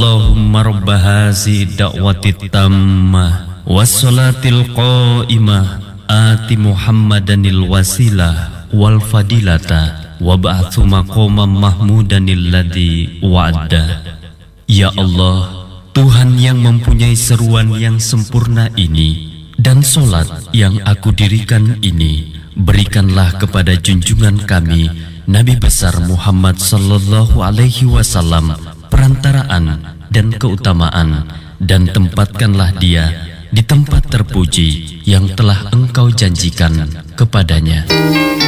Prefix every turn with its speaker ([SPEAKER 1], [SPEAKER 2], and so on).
[SPEAKER 1] Allahumma rabba hazi da'wati tammah wassalatil qa'imah ati Muhammadanil wasilah wal fadilata wab'athu maqamam mahmudanil ladzi wa'ada. Ya Allah, Tuhan yang mempunyai seruan yang sempurna ini dan solat yang aku dirikan ini, berikanlah kepada junjungan kami Nabi besar Muhammad sallallahu alaihi wasallam perantaraan dan keutamaan, dan tempatkanlah dia di tempat terpuji yang telah Engkau janjikan kepadanya.